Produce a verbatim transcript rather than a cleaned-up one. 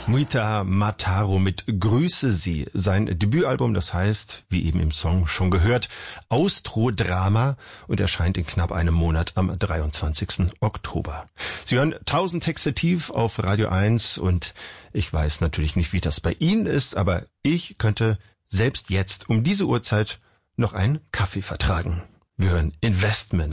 Muita Mataro mit Grüße Sie. Sein Debütalbum, das heißt, wie eben im Song schon gehört, Austro-Drama und erscheint in knapp einem Monat am dreiundzwanzigsten Oktober. Sie hören tausend Texte tief auf Radio eins und ich weiß natürlich nicht, wie das bei Ihnen ist, aber ich könnte selbst jetzt um diese Uhrzeit noch einen Kaffee vertragen. Wir hören Investment.